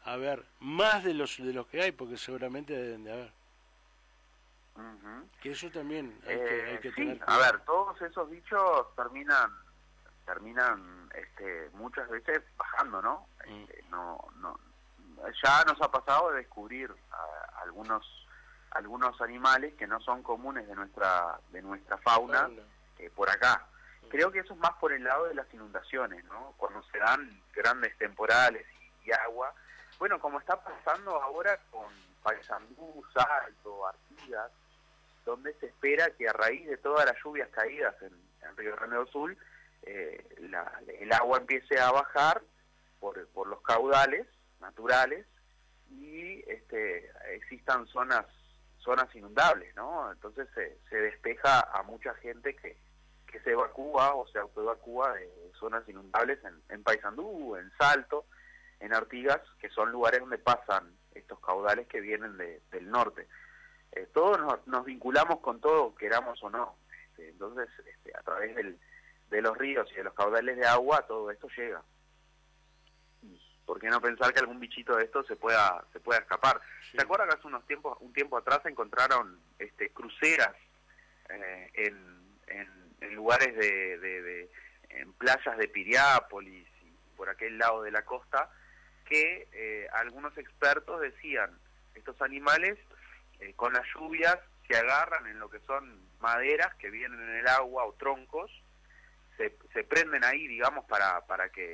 haber más de los que hay, porque seguramente deben de haber. Que eso también hay que sí, tener a cuidado. ver, todos esos bichos terminan muchas veces bajando, ¿no? Ya nos ha pasado de descubrir algunos animales que no son comunes de nuestra fauna por acá. Creo que eso es más por el lado de las inundaciones, ¿no? Cuando se dan grandes temporales y agua. Bueno, como está pasando ahora con Paysandú, Salto, Artigas, donde se espera que a raíz de todas las lluvias caídas en Río Grande do Sul, el agua empiece a bajar por los caudales naturales y existan zonas inundables, ¿no? Entonces se despeja a mucha gente que se evacúa o se autoevacúa de zonas inundables en Paysandú, en Salto, en Artigas, que son lugares donde pasan estos caudales que vienen del norte. Todos nos vinculamos con todo, queramos o no. Entonces, a través de los ríos y de los caudales de agua, todo esto llega. ¿Por qué no pensar que algún bichito de esto se pueda escapar? Sí. ¿Se acuerdan que hace un tiempo atrás se encontraron cruceras en lugares en playas de Piriápolis y por aquel lado de la costa, que algunos expertos decían, estos animales con las lluvias se agarran en lo que son maderas que vienen en el agua o troncos, se prenden ahí, digamos, para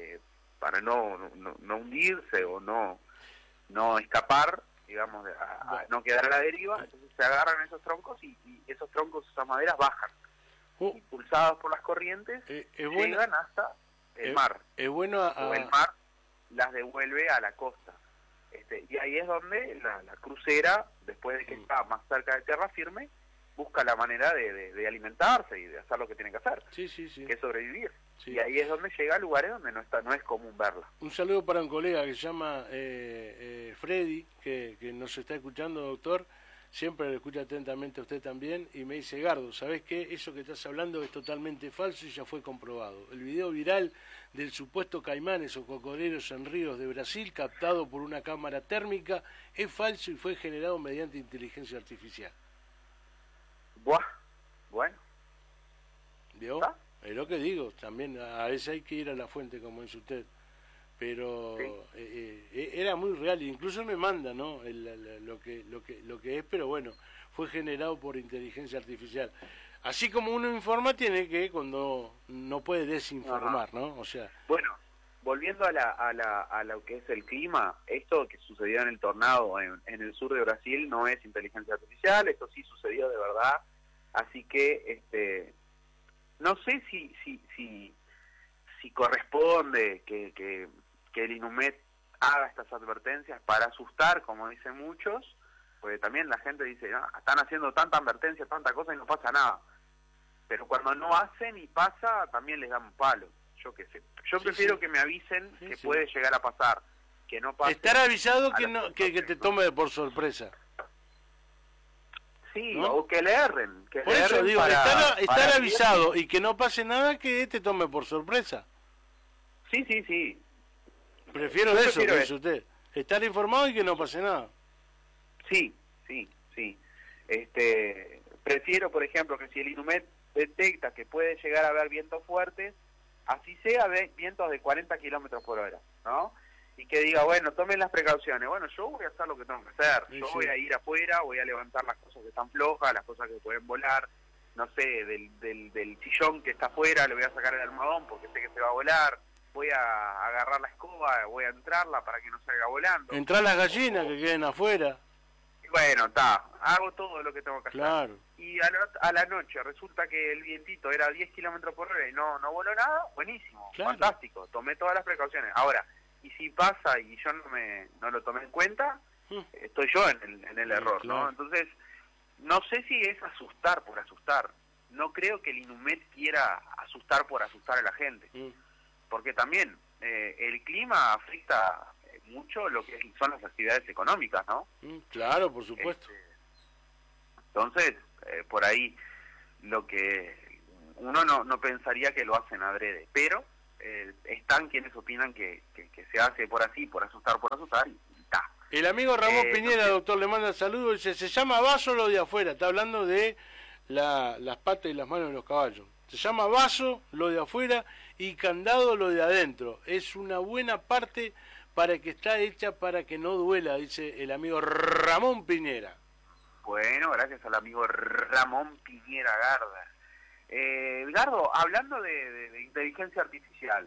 no hundirse o no escapar, digamos, a no quedar a la deriva. Entonces se agarran esos troncos y esos troncos, esas maderas bajan, impulsadas por las corrientes, llegan hasta el mar. Es bueno o el mar las devuelve a la costa. Y ahí es donde la crucera, después de que está más cerca de tierra firme, busca la manera de alimentarse y de hacer lo que tiene que hacer, que es sobrevivir. Sí. Y ahí es donde llega a lugares donde no es común verla. Un saludo para un colega que se llama Freddy, que nos está escuchando, doctor. Siempre lo escucha atentamente a usted también, y me dice: Gardo, ¿sabés qué? Eso que estás hablando es totalmente falso y ya fue comprobado. El video viral del supuesto caimanes o cocodrilos en ríos de Brasil, captado por una cámara térmica, es falso y fue generado mediante inteligencia artificial. Buah, bueno. ¿Vio? ¿Ah? Es lo que digo, también a veces hay que ir a la fuente, como dice usted. Pero sí. Era muy real, incluso me manda, ¿no? Lo que es, pero bueno, fue generado por inteligencia artificial. Así como uno informa, tiene que, cuando no puede desinformar, ¿no? O sea, bueno, volviendo a lo que es el clima, esto que sucedió en el tornado en el sur de Brasil no es inteligencia artificial, esto sí sucedió de verdad. Así que no sé si corresponde que el INUMED haga estas advertencias para asustar, como dicen muchos, porque también la gente dice, están haciendo tanta advertencia, tanta cosa y no pasa nada. Pero cuando no hacen y pasa, también les dan un palo. Yo qué sé. Yo prefiero que me avisen que puede llegar a pasar, que no pase. Estar avisado que te tome por sorpresa. Sí, ¿no? O que le erren. Por eso digo, estar avisado y que no pase nada, que te tome por sorpresa. Sí. Prefiero eso, que dice usted. Estar informado y que no pase nada. Sí. Prefiero, por ejemplo, que si el INUMED detecta que puede llegar a haber vientos fuertes, así sea vientos de 40 kilómetros por hora, ¿no? Y que diga, bueno, tomen las precauciones. Bueno, yo voy a hacer lo que tengo que hacer. Yo voy a ir afuera, voy a levantar las cosas que están flojas, las cosas que pueden volar, no sé, del sillón que está afuera, le voy a sacar el almohadón porque sé que se va a volar. Voy a agarrar la escoba, voy a entrarla para que no salga volando. Entrar las gallinas que queden afuera. Bueno, hago todo lo que tengo que hacer. Y a la noche resulta que el vientito era 10 kilómetros por hora y no voló nada, buenísimo, fantástico, tomé todas las precauciones. Ahora, y si pasa y yo no lo tomé en cuenta, estoy yo en el error, ¿no? Entonces, no sé si es asustar por asustar. No creo que el INUMED quiera asustar por asustar a la gente. Porque también el clima afecta mucho lo que son las actividades económicas, ¿no? Claro, por supuesto. Entonces, por ahí lo que uno no pensaría que lo hacen adrede, pero están quienes opinan que se hace por asustar, y El amigo Ramón Piñera, entonces, doctor, le manda saludos, dice, se llama vaso lo de afuera, está hablando de las patas y las manos de los caballos. Se llama vaso lo de afuera y candado lo de adentro. Es una buena parte para que está hecha para que no duela, dice el amigo Ramón Piñera. bueno, gracias al amigo Ramón Piñera Garda. Gardo, hablando de inteligencia artificial,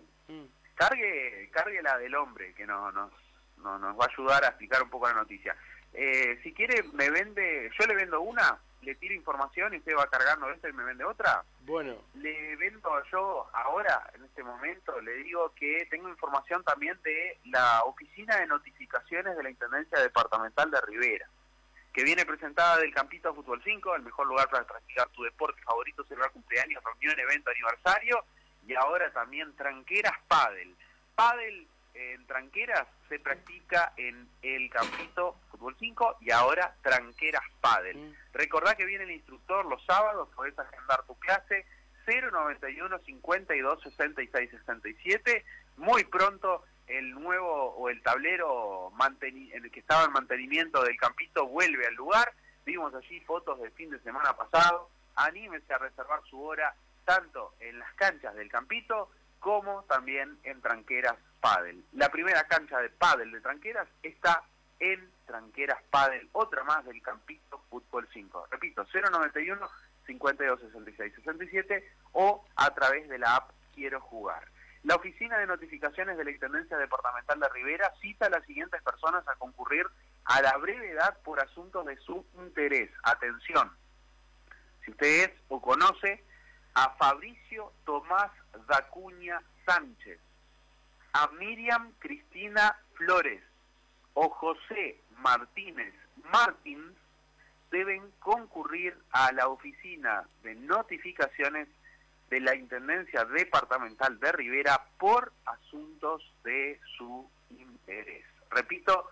cargue la del hombre, que nos va a ayudar a explicar un poco la noticia. Si quiere, yo le vendo una, le tiro información y usted va cargando esto y me vende otra. Bueno. Le vendo yo ahora, en este momento, le digo que tengo información también de la Oficina de Notificaciones de la Intendencia Departamental de Rivera, que viene presentada del Campito Fútbol 5, el mejor lugar para practicar tu deporte favorito, celebrar cumpleaños, reunión, evento, aniversario, y ahora también Tranqueras Pádel. Pádel en Tranqueras se practica en el Campito Fútbol 5 y ahora Tranqueras Pádel. Recordá que viene el instructor los sábados, podés agendar tu clase 091 52 66 67. Muy pronto el nuevo o el tablero en el que estaba en mantenimiento del Campito vuelve al lugar. Vimos allí fotos del fin de semana pasado. Anímese a reservar su hora tanto en las canchas del Campito como también en Tranqueras Pádel. La primera cancha de pádel de Tranqueras está en Tranqueras Pádel, otra más del Campito Fútbol 5. Repito, 091 52 66 67 o a través de la app Quiero Jugar. La Oficina de Notificaciones de la Intendencia Departamental de Rivera cita a las siguientes personas a concurrir a la brevedad por asuntos de su interés. Atención, si usted es o conoce a Fabricio Tomás Dacuña Sánchez, a Miriam Cristina Flores o José Martínez Martins, deben concurrir a la Oficina de Notificaciones de la Intendencia Departamental de Rivera por asuntos de su interés. Repito,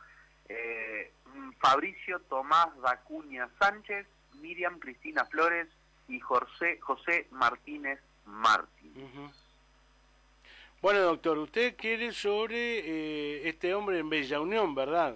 Fabricio Tomás Dacuña Sánchez, Miriam Cristina Flores y José Martínez Martín. Bueno, doctor, usted quiere sobre este hombre en Bella Unión, ¿verdad?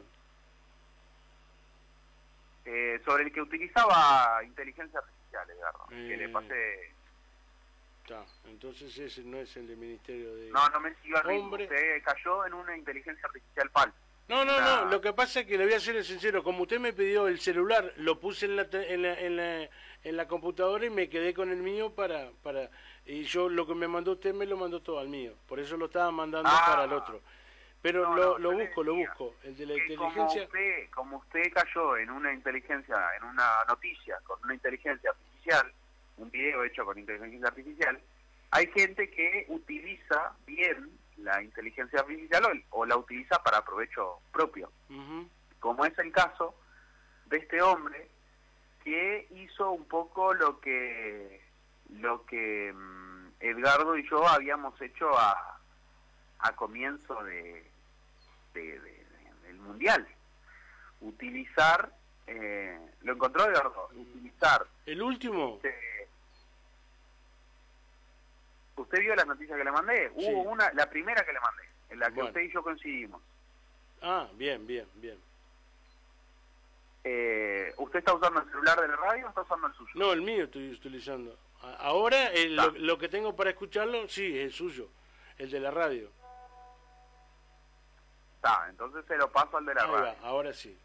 Sobre el que utilizaba inteligencia artificial, Edgardo, que le pasé... Entonces ese no es el del Ministerio de... No me siga el ritmo, usted cayó en una inteligencia artificial falsa. No, lo que pasa es que le voy a ser sincero, como usted me pidió el celular, lo puse en la computadora y me quedé con el mío y yo lo que me mandó usted me lo mandó todo al mío, por eso lo estaba mandando para el otro. Pero lo busco, el de la inteligencia... Como usted cayó en una noticia con una inteligencia artificial, un video hecho con inteligencia artificial, hay gente que utiliza bien la inteligencia artificial o la utiliza para provecho propio, como es el caso de este hombre que hizo un poco lo que Edgardo y yo habíamos hecho a comienzo del Mundial. Utilizar, ¿lo encontró, Edgardo? Utilizar... ¿El último? ¿Usted vio las noticias que le mandé? Sí. Hubo la primera que le mandé, en la que usted y yo coincidimos. Bien. ¿Usted está usando el celular de la radio o está usando el suyo? No, el mío estoy utilizando. Ahora, lo que tengo para escucharlo, sí, es el suyo, el de la radio. Entonces se lo paso al de la radio. Ahora sí.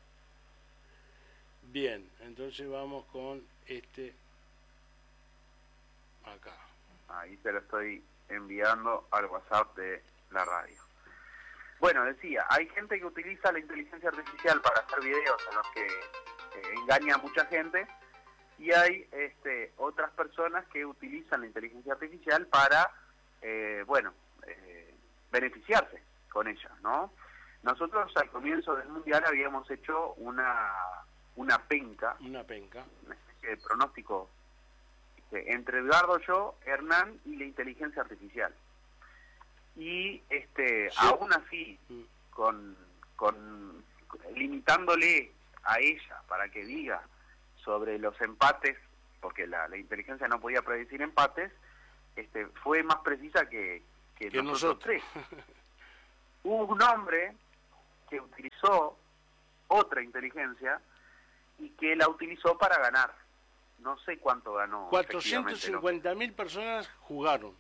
Bien, entonces vamos con acá. Ahí se lo estoy enviando al WhatsApp de la radio. Bueno, decía, hay gente que utiliza la inteligencia artificial para hacer videos en los que engaña a mucha gente, y hay otras personas que utilizan la inteligencia artificial para, beneficiarse con ella, ¿no? Nosotros al comienzo del Mundial habíamos hecho una penca, una especie de pronóstico entre Edgardo, yo, Hernán y la inteligencia artificial. Y aún así, con limitándole a ella para que diga sobre los empates, porque la inteligencia no podía predecir empates, fue más precisa que nosotros tres. Hubo un hombre que utilizó otra inteligencia y que la utilizó para ganar. No sé cuánto ganó. 450.000 personas jugaron.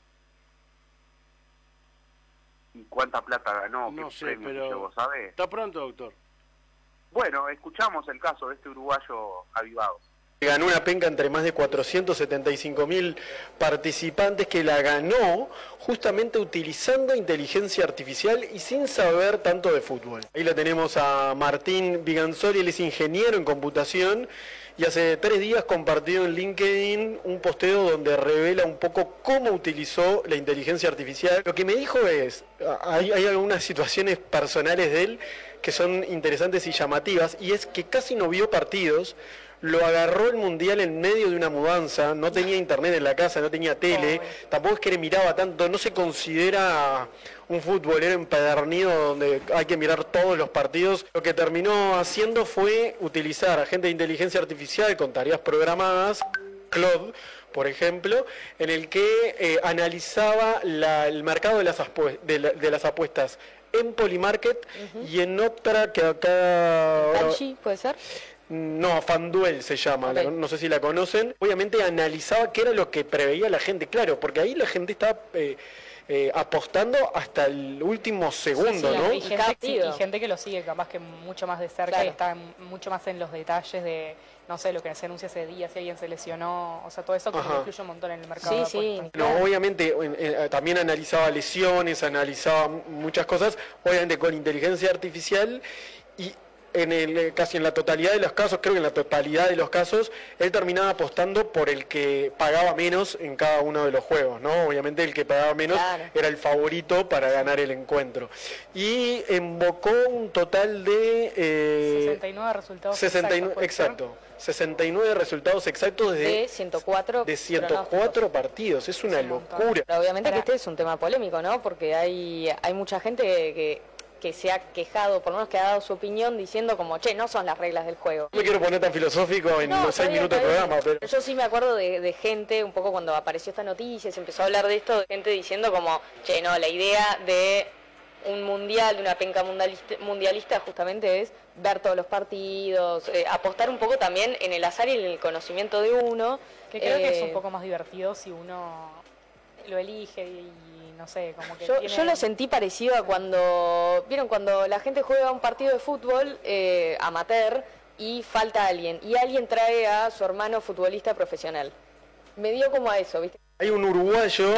¿Y cuánta plata ganó? No ¿Qué sé, premio pero llevó, sabe? Está pronto, doctor. Bueno, escuchamos el caso de este uruguayo avivado. Ganó una penca entre más de 475.000 participantes, que la ganó justamente utilizando inteligencia artificial y sin saber tanto de fútbol. Ahí lo tenemos a Martín Viganzoli, él es ingeniero en computación y hace 3 días compartió en LinkedIn un posteo donde revela un poco cómo utilizó la inteligencia artificial. Lo que me dijo es, hay algunas situaciones personales de él que son interesantes y llamativas, y es que casi no vio partidos. Lo agarró el Mundial en medio de una mudanza, no tenía internet en la casa, no tenía tele, tampoco es que le miraba tanto, no se considera un futbolero empedernido donde hay que mirar todos los partidos. Lo que terminó haciendo fue utilizar agentes de inteligencia artificial con tareas programadas, Claude, por ejemplo, en el que analizaba el mercado de las apuestas en Polymarket y en otra que acá... ¿Kalshi puede ser? No, FanDuel se llama, Okay. no sé si la conocen. Obviamente analizaba qué era lo que preveía la gente, claro, porque ahí la gente está apostando hasta el último segundo, sí, ¿no? Y gente que lo sigue capaz que mucho más de cerca, Claro. y está mucho más en los detalles de, no sé, lo que se anuncia ese día, si alguien se lesionó, o sea, todo eso que Ajá. influye un montón en el mercado de Sí, apuestas. No, obviamente también analizaba lesiones, analizaba muchas cosas, obviamente con inteligencia artificial, y casi en la totalidad de los casos, creo que en la totalidad de los casos, él terminaba apostando por el que pagaba menos en cada uno de los juegos, ¿no? Obviamente el que pagaba menos Claro. era el favorito para ganar el encuentro. Y invocó un total de... 69 resultados 69, ¿puede ser? exacto. 69 resultados exactos De 104 de 104 partidos. Es una Es un montón. locura. Pero obviamente que este es un tema polémico, ¿no? Porque hay mucha gente que se ha quejado, por lo menos que ha dado su opinión diciendo como, che, no son las reglas del juego. No me quiero poner tan filosófico en los 6 está bien, minutos de está bien. programa, pero... Yo sí me acuerdo de gente, un poco cuando apareció esta noticia, se empezó a hablar de esto, de gente diciendo como, che, no, la idea de un mundial, de una penca mundialista justamente es ver todos los partidos, apostar un poco también en el azar y en el conocimiento de uno. Que creo que es un poco más divertido si uno lo elige y no sé, como que Yo lo sentí parecido a cuando, ¿vieron? Cuando la gente juega un partido de fútbol amateur y falta alguien, y alguien trae a su hermano futbolista profesional. Me dio como a eso, ¿viste? Hay un uruguayo...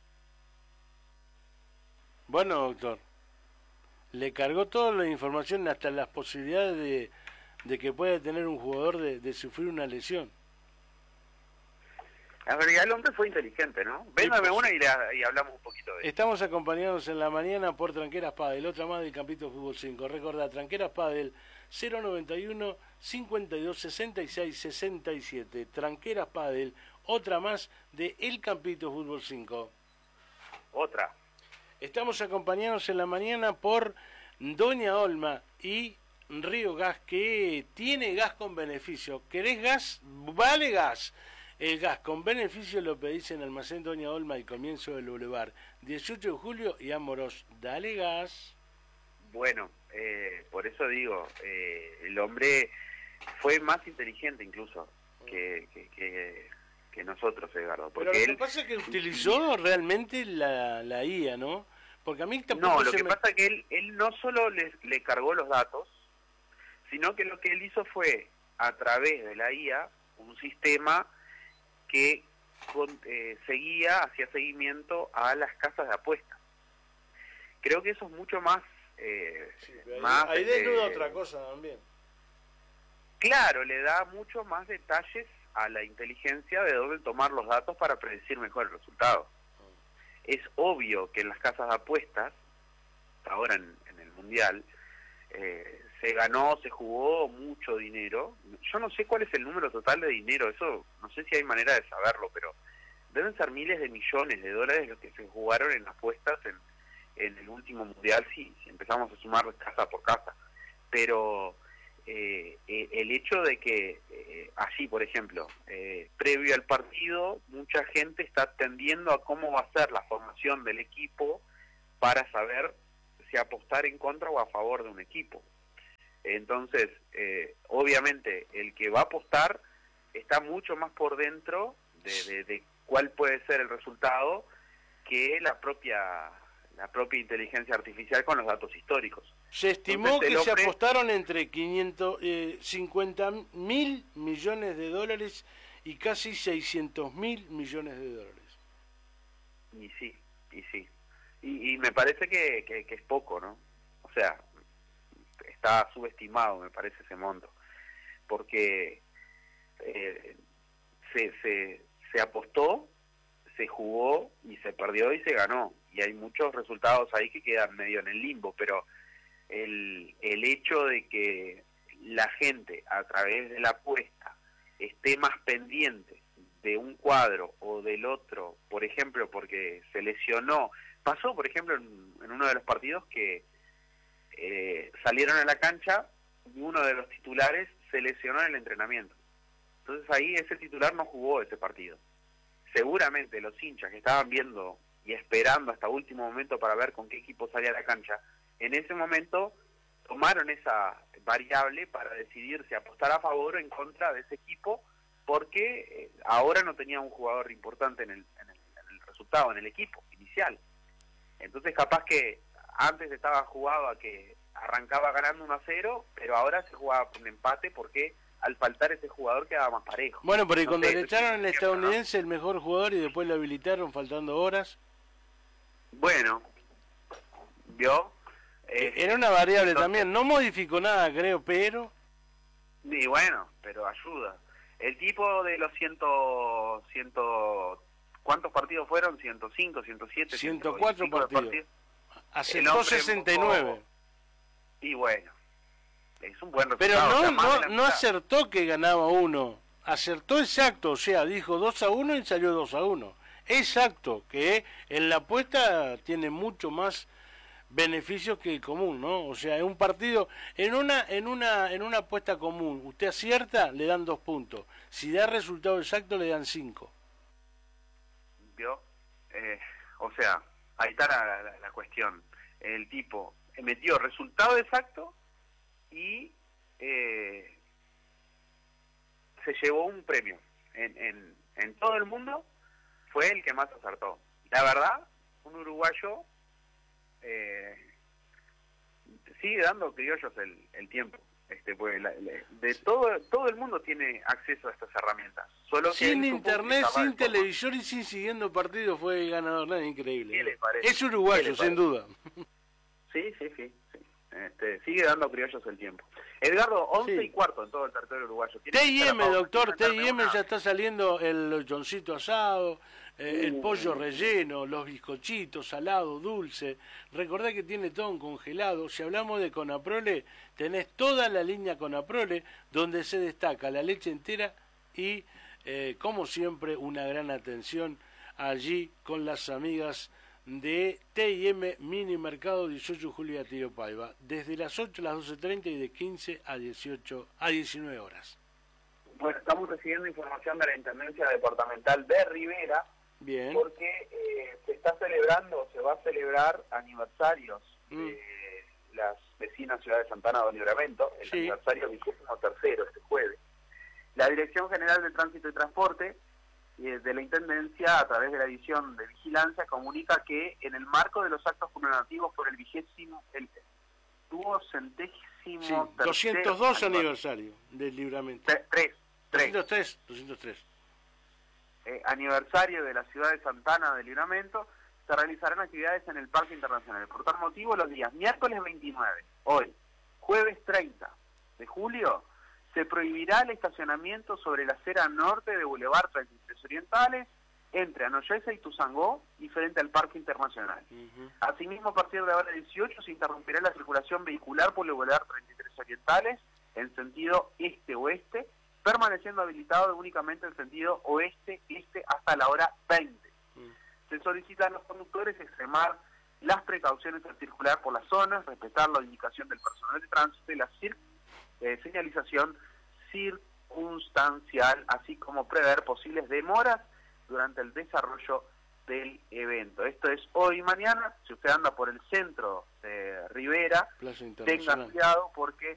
Bueno, doctor, le cargó toda la información, hasta las posibilidades de que pueda tener un jugador de sufrir una lesión. En realidad el hombre fue inteligente, ¿no? Véndame una y hablamos un poquito de eso. Estamos acompañados en la mañana por Tranqueras Padel, otra más del Campito Fútbol 5. Recordá, Tranqueras Padel 091 52 66 67. Tranqueras Padel, otra más de El Campito Fútbol 5. Otra. Estamos acompañados en la mañana por Doña Olma y Río Gas, que tiene gas con beneficio. ¿Querés gas? Vale gas. El gas con beneficio lo pedís en Almacén Doña Olma al comienzo del Boulevard 18 de julio y Amorós. Dale gas. Bueno, por eso digo, el hombre fue más inteligente incluso que nosotros, Edgardo. Pero lo que pasa es que utilizó realmente la IA, ¿no? Porque a mí tampoco No, lo que pasa es que él no solo le cargó los datos, sino que lo que él hizo fue, a través de la IA, un sistema que hacía seguimiento a las casas de apuestas. Creo que eso es mucho más... ahí desnuda otra cosa también. Claro, le da mucho más detalles a la inteligencia de dónde tomar los datos para predecir mejor el resultado. Es obvio que en las casas de apuestas, ahora en el Mundial, se jugó mucho dinero. Yo no sé cuál es el número total de dinero, eso no sé si hay manera de saberlo, pero deben ser miles de millones de dólares los que se jugaron en apuestas en el último Mundial, si empezamos a sumar casa por casa. Pero el hecho de que allí, por ejemplo, previo al partido, mucha gente está atendiendo a cómo va a ser la formación del equipo para saber si apostar en contra o a favor de un equipo. Entonces, obviamente, el que va a apostar está mucho más por dentro de cuál puede ser el resultado que la propia inteligencia artificial con los datos históricos. Se estimó que se apostaron entre 50.000 millones de dólares y casi 600.000 millones de dólares. Y sí. Y me parece que es poco, ¿no? O sea, está subestimado, me parece, ese monto. Porque se apostó, se jugó y se perdió y se ganó. Y hay muchos resultados ahí que quedan medio en el limbo, pero el hecho de que la gente a través de la apuesta esté más pendiente de un cuadro o del otro, por ejemplo, porque se lesionó, pasó por ejemplo en uno de los partidos que salieron a la cancha y uno de los titulares se lesionó en el entrenamiento. Entonces ahí ese titular no jugó ese partido. Seguramente los hinchas que estaban viendo y esperando hasta último momento para ver con qué equipo salía a la cancha, en ese momento tomaron esa variable para decidir si apostar a favor o en contra de ese equipo, porque ahora no tenía un jugador importante en el resultado, en el equipo inicial. Entonces capaz que antes estaba jugado a que arrancaba ganando 1-0, pero ahora se jugaba por un empate porque al faltar ese jugador quedaba más parejo. Bueno, pero cuando le echaron al estadounidense, el mejor jugador, y después lo habilitaron faltando horas. Bueno, ¿vio? Era una variable también, no modificó nada, creo, pero... Y bueno, pero ayuda. El tipo de los ¿cuántos partidos fueron? 105, 107, 104 partidos. Acertó 69. Y bueno, es un buen resultado. Pero o sea, no acertó que ganaba uno, acertó exacto, o sea, dijo 2-1 y salió 2-1. Exacto, que en la apuesta tiene mucho más beneficios que el común, ¿no? O sea, en un partido, en una apuesta común, usted acierta, le dan 2 puntos. Si da resultado exacto, le dan 5. ¿Vio? O sea, ahí está la cuestión. El tipo metió resultado exacto y se llevó un premio. En todo el mundo fue el que más acertó. La verdad, un uruguayo sigue dando criollos el tiempo. Pues de todo el mundo tiene acceso a estas herramientas. Solo sin que internet, sin televisor y sin siguiendo partidos fue el ganador. Nada, increíble. ¿Qué le parece? Es uruguayo, sin duda. Sí. Sigue dando criollos el tiempo. Edgardo, 11:15 en todo el territorio uruguayo. T&M, doctor, T&M ya está saliendo el lechoncito asado, el pollo relleno, los bizcochitos, salado, dulce. Recordá que tiene todo en congelado. Si hablamos de Conaprole, tenés toda la línea Conaprole, donde se destaca la leche entera y, como siempre, una gran atención allí con las amigas de T&M Mini Mercado 18 de Julio de Tiro Paiva, desde las 8 a las 12:30 y de 15 a 19 horas. Bueno, estamos recibiendo información de la Intendencia Departamental de Rivera. Bien. Porque se va a celebrar aniversarios de las vecinas ciudades de Santana de Libramento, el aniversario 23º este jueves. La Dirección General de Tránsito y Transporte de la Intendencia, a través de la División de Vigilancia, comunica que en el marco de los actos conmemorativos por el 202 aniversario del Libramento. 203. Aniversario de la ciudad de Santana de Libramento, se realizarán actividades en el Parque Internacional. Por tal motivo, los días miércoles 29, hoy, jueves 30 de julio, se prohibirá el estacionamiento sobre la acera norte de Boulevard 33 Orientales, entre Anoyesa y Tuzangó, y frente al Parque Internacional. Asimismo, a partir de la hora 18, se interrumpirá la circulación vehicular por el Boulevard 33 Orientales, en sentido este-oeste, permaneciendo habilitado únicamente en sentido oeste-este hasta la hora 20. Se solicita a los conductores extremar las precauciones al circular por las zonas, respetar la indicación del personal de tránsito y la señalización circunstancial, así como prever posibles demoras durante el desarrollo del evento. Esto es hoy y mañana. Si usted anda por el centro de Rivera, tenga cuidado porque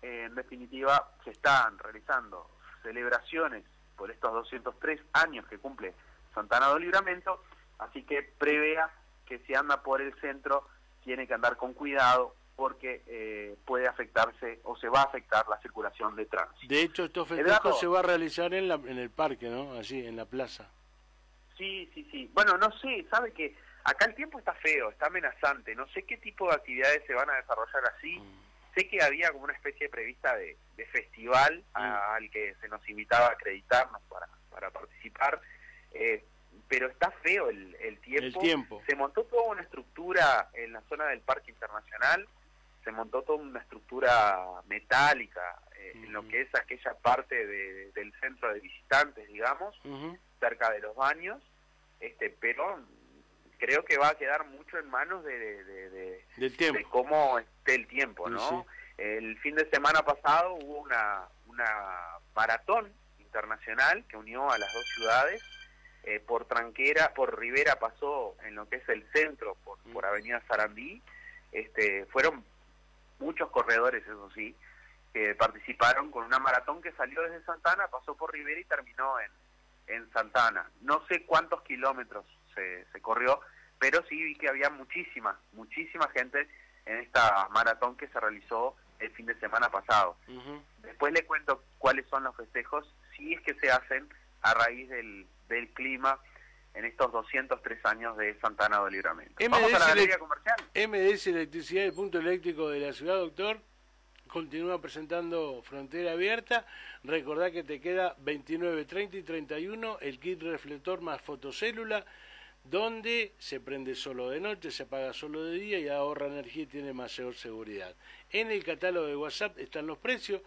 en definitiva se están realizando celebraciones por estos 203 años que cumple Santana del Livramento, así que prevea que si anda por el centro tiene que andar con cuidado porque puede afectarse o se va a afectar la circulación de tránsito. De hecho, estos festejos se va a realizar en el parque, ¿no? Allí, en la plaza. Sí. Bueno, no sé, sabe que acá el tiempo está feo, está amenazante, no sé qué tipo de actividades se van a desarrollar así. Sé que había como una especie prevista de festival al que se nos invitaba a acreditarnos para participar, pero está feo el tiempo. Se montó toda una estructura en la zona del Parque Internacional, se montó toda una estructura metálica en lo que es aquella parte del centro de visitantes, digamos, cerca de los baños, pero creo que va a quedar mucho en manos de cómo esté el tiempo, ¿no? Sí. El fin de semana pasado hubo una maratón internacional que unió a las dos ciudades, por Rivera pasó en lo que es el centro, por Avenida Sarandí, fueron muchos corredores, eso sí, que participaron con una maratón que salió desde Santana, pasó por Rivera y terminó en Santana. No sé cuántos kilómetros se corrió, pero sí vi que había muchísima gente en esta maratón que se realizó el fin de semana pasado. Después le cuento cuáles son los festejos, si es que se hacen a raíz del clima en estos 203 años de Santana del Livramento. Vamos a la galería comercial. MDS Electricidad, el punto eléctrico de la ciudad, doctor, continúa presentando Frontera Abierta. Recordá que te queda 29, 30 y 31 el kit reflector más fotocélula, donde se prende solo de noche, se apaga solo de día y ahorra energía y tiene mayor seguridad. En el catálogo de WhatsApp están los precios: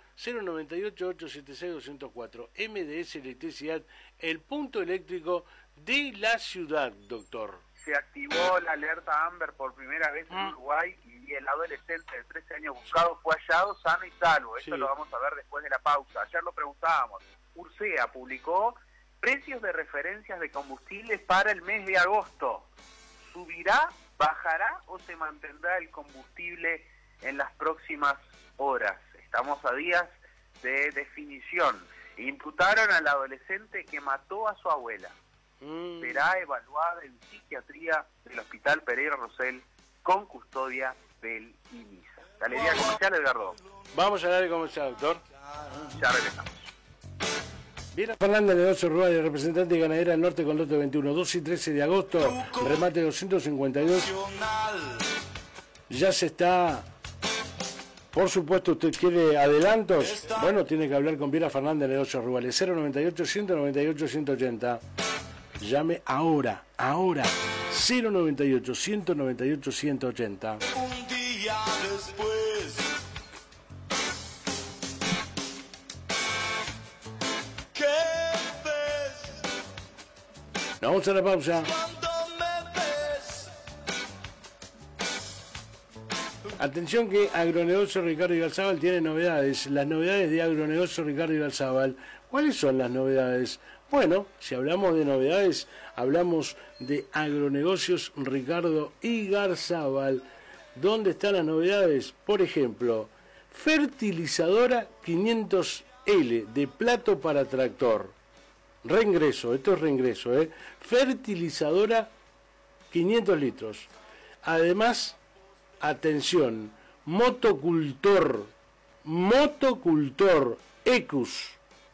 098-876-204. MDS Electricidad, el punto eléctrico de la ciudad, doctor. Se activó la alerta Amber por primera vez en Uruguay y el adolescente de 13 años buscado fue hallado sano y salvo. Esto lo vamos a ver después de la pausa. Ayer lo preguntábamos. Ursea publicó precios de referencias de combustibles para el mes de agosto. ¿Subirá, bajará o se mantendrá el combustible en las próximas horas? Estamos a días de definición. Imputaron al adolescente que mató a su abuela. Será evaluada en psiquiatría del Hospital Pereira Rosell con custodia del INISA. Galería comercial, Edgardo. Vamos a hablar de comercial, doctor. Ya regresamos. Bien, Fernanda Negocio Rural, representante ganadera del norte con lote 21, 2 y 13 de agosto, remate 252. Ya se está, por supuesto, usted quiere adelantos, bueno, tiene que hablar con Viera Fernández de Negocios Rurales, 098-198-180. Llame ahora, 098-198-180. Un día después, ¿qué ves? Vamos a la pausa. Cuando me ves. Atención que Agronegocio Ricardo Igarzábal tiene novedades. Las novedades de Agronegocio Ricardo Igarzábal. ¿Cuáles son las novedades? Bueno, si hablamos de novedades, hablamos de Agronegocios Ricardo Igarzábal. ¿Dónde están las novedades? Por ejemplo, fertilizadora 500L de plato para tractor. Reingreso, esto es reingreso, Fertilizadora 500 litros. Además, atención, motocultor Ecus.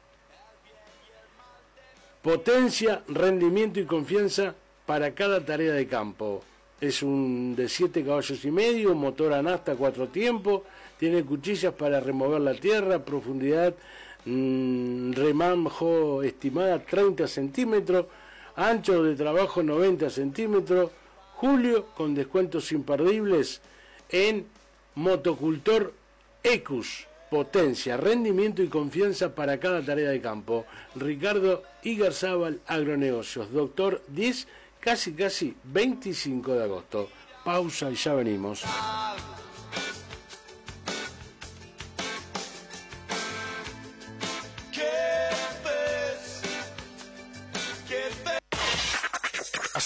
Potencia, rendimiento y confianza para cada tarea de campo. Es un de 7 caballos y medio, motor a nafta 4 tiempos, tiene cuchillas para remover la tierra, profundidad remanjo estimada 30 centímetros, ancho de trabajo 90 centímetros. Julio con descuentos imperdibles en Motocultor Ecus. Potencia, rendimiento y confianza para cada tarea de campo. Ricardo Igarzábal, Agronegocios, doctor 10, casi 25 de agosto. Pausa y ya venimos.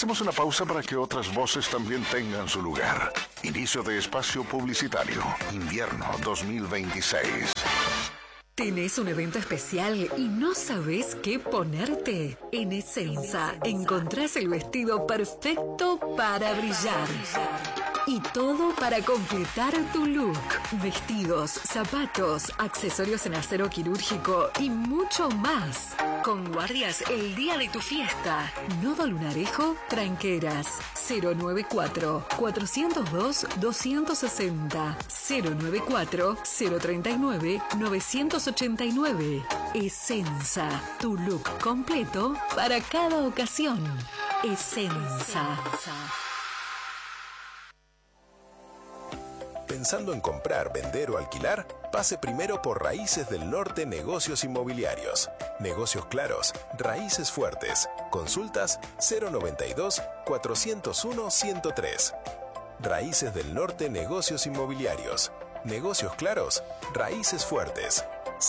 Hacemos una pausa para que otras voces también tengan su lugar. Inicio de espacio publicitario. Invierno 2026. ¿Tenés un evento especial y no sabés qué ponerte? En Essenza encontrás el vestido perfecto para brillar. Y todo para completar tu look. Vestidos, zapatos, accesorios en acero quirúrgico y mucho más. Con guardias el día de tu fiesta. Nodo Lunarejo, Tranqueras. 094-402-260. 094-039-989. Essenza, tu look completo para cada ocasión. Essenza. Pensando en comprar, vender o alquilar, pase primero por Raíces del Norte Negocios Inmobiliarios. Negocios claros, raíces fuertes. Consultas 092-401-103. Raíces del Norte Negocios Inmobiliarios. Negocios claros, raíces fuertes.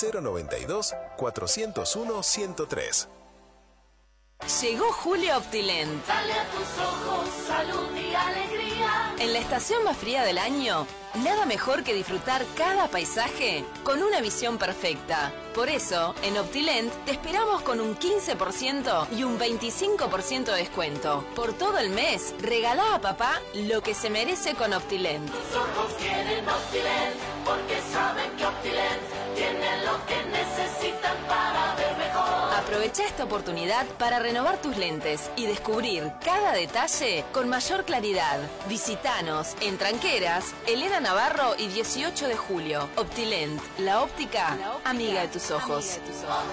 092-401-103. Llegó julio Optilent. Dale a tus ojos salud y alegría. En la estación más fría del año, nada mejor que disfrutar cada paisaje con una visión perfecta. Por eso, en Optilent te esperamos con un 15% y un 25% de descuento. Por todo el mes, regalá a papá lo que se merece con Optilent. Tus ojos quieren Optilent porque saben que Optilent tiene lo que necesitan para ver mejor. Aprovecha esta oportunidad para renovar tus lentes y descubrir cada detalle con mayor claridad. Visítanos en Tranqueras, Elena Navarro y 18 de julio. Optilent, la óptica amiga de tus ojos.